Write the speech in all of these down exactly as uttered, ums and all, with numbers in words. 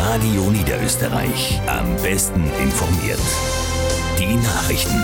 Radio Niederösterreich. Am besten informiert. Die Nachrichten.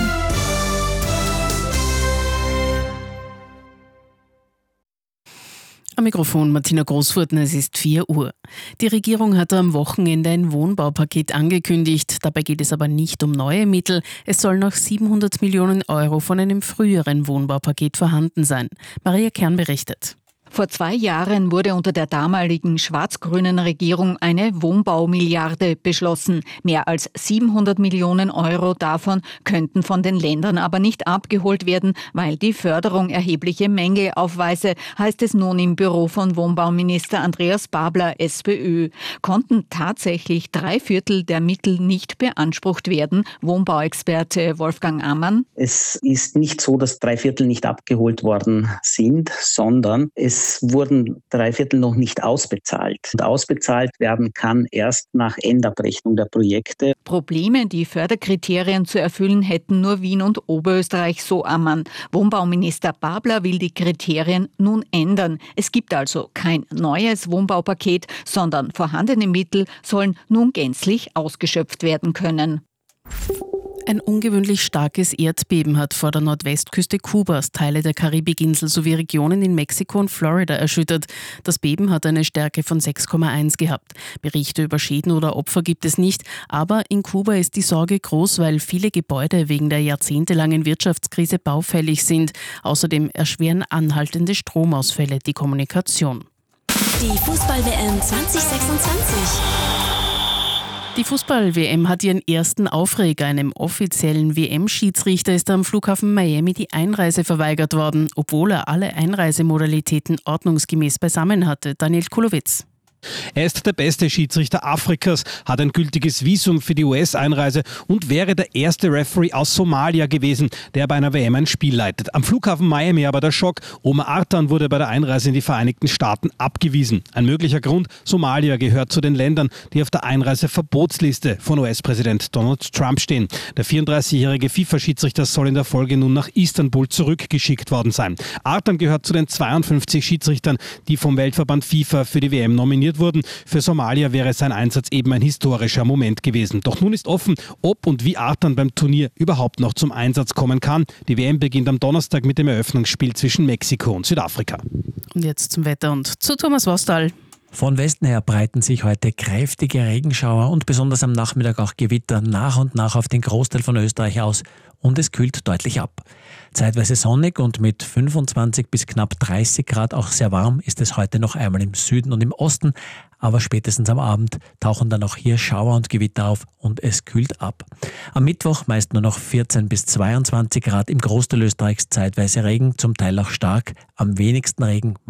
Am Mikrofon Martina Großfurten, es ist vier Uhr. Die Regierung hat am Wochenende ein Wohnbaupaket angekündigt. Dabei geht es aber nicht um neue Mittel. Es sollen noch siebenhundert Millionen Euro von einem früheren Wohnbaupaket vorhanden sein. Maria Kern berichtet. Vor zwei Jahren wurde unter der damaligen schwarz-grünen Regierung eine Wohnbaumilliarde beschlossen. Mehr als siebenhundert Millionen Euro davon könnten von den Ländern aber nicht abgeholt werden, weil die Förderung erhebliche Mängel aufweise, heißt es nun im Büro von Wohnbauminister Andreas Babler, SPÖ. Konnten tatsächlich drei Viertel der Mittel nicht beansprucht werden? Wohnbauexperte Wolfgang Ammann. Es ist nicht so, dass drei Viertel nicht abgeholt worden sind, sondern es Es wurden drei Viertel noch nicht ausbezahlt. Und ausbezahlt werden kann erst nach Endabrechnung der Projekte. Probleme, die Förderkriterien zu erfüllen, hätten nur Wien und Oberösterreich, so Ammann. Wohnbauminister Babler will die Kriterien nun ändern. Es gibt also kein neues Wohnbaupaket, sondern vorhandene Mittel sollen nun gänzlich ausgeschöpft werden können. Ein ungewöhnlich starkes Erdbeben hat vor der Nordwestküste Kubas Teile der Karibikinsel sowie Regionen in Mexiko und Florida erschüttert. Das Beben hat eine Stärke von sechs Komma eins gehabt. Berichte über Schäden oder Opfer gibt es nicht, aber in Kuba ist die Sorge groß, weil viele Gebäude wegen der jahrzehntelangen Wirtschaftskrise baufällig sind. Außerdem erschweren anhaltende Stromausfälle die Kommunikation. Die Fußball-W M zwanzig sechsundzwanzig. Die Fußball-W M hat ihren ersten Aufreger. Einem offiziellen W M-Schiedsrichter ist am Flughafen Miami die Einreise verweigert worden, obwohl er alle Einreisemodalitäten ordnungsgemäß beisammen hatte. Daniel Kulowitz. Er ist der beste Schiedsrichter Afrikas, hat ein gültiges Visum für die U S-Einreise und wäre der erste Referee aus Somalia gewesen, der bei einer W M ein Spiel leitet. Am Flughafen Miami aber der Schock. Omar Artan wurde bei der Einreise in die Vereinigten Staaten abgewiesen. Ein möglicher Grund: Somalia gehört zu den Ländern, die auf der Einreiseverbotsliste von U S-Präsident Donald Trump stehen. Der vierunddreißigjährige FIFA-Schiedsrichter soll in der Folge nun nach Istanbul zurückgeschickt worden sein. Artan gehört zu den zweiundfünfzig Schiedsrichtern, die vom Weltverband FIFA für die W M nominiert wurden. Für Somalia wäre sein Einsatz eben ein historischer Moment gewesen. Doch nun ist offen, ob und wie Artan beim Turnier überhaupt noch zum Einsatz kommen kann. Die W M beginnt am Donnerstag mit dem Eröffnungsspiel zwischen Mexiko und Südafrika. Und jetzt zum Wetter und zu Thomas Wostal. Von Westen her breiten sich heute kräftige Regenschauer und besonders am Nachmittag auch Gewitter nach und nach auf den Großteil von Österreich aus und es kühlt deutlich ab. Zeitweise sonnig und mit fünfundzwanzig bis knapp dreißig Grad auch sehr warm ist es heute noch einmal im Süden und im Osten, aber spätestens am Abend tauchen dann auch hier Schauer und Gewitter auf und es kühlt ab. Am Mittwoch meist nur noch vierzehn bis zweiundzwanzig Grad, im Großteil Österreichs zeitweise Regen, zum Teil auch stark, am wenigsten Regen